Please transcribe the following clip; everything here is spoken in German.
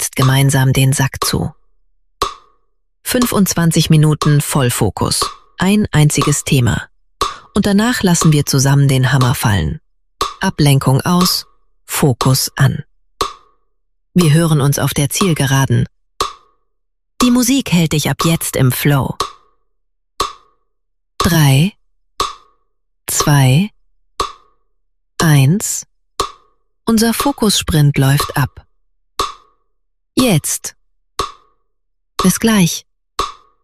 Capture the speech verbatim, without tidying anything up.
jetzt gemeinsam den Sack zu. fünfundzwanzig Minuten Vollfokus, ein einziges Thema. Und danach lassen wir zusammen den Hammer fallen. Ablenkung aus, Fokus an. Wir hören uns auf der Zielgeraden. Die Musik hält dich ab jetzt im Flow. Drei, zwei, eins. Unser Fokussprint läuft ab. Jetzt. Bis gleich.